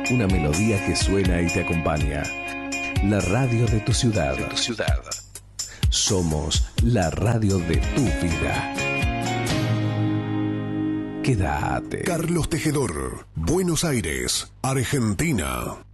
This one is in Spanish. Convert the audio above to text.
Una melodía que suena y te acompaña. La radio de tu ciudad. Somos la radio de tu vida. Quédate. Carlos Tejedor, Buenos Aires, Argentina.